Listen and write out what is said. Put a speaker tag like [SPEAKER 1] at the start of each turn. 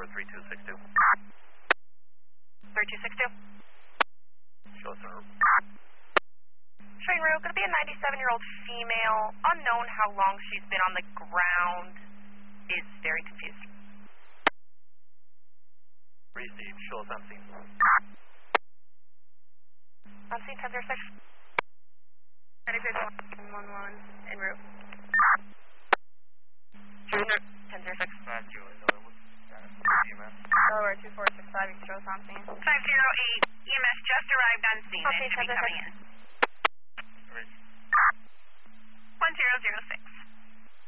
[SPEAKER 1] over 3262.
[SPEAKER 2] 3262.
[SPEAKER 1] Show us en route.
[SPEAKER 2] Showing route, going to be a 97-year-old female, unknown how long she's been on the ground, is very confused.
[SPEAKER 1] Receive, show us on scene.
[SPEAKER 2] On scene 1006. 11 en route. 1006.
[SPEAKER 3] Delaware 2465, you can show us on scene.
[SPEAKER 2] 508, EMS just arrived on scene.
[SPEAKER 3] Okay,
[SPEAKER 2] It should be coming in. 1006.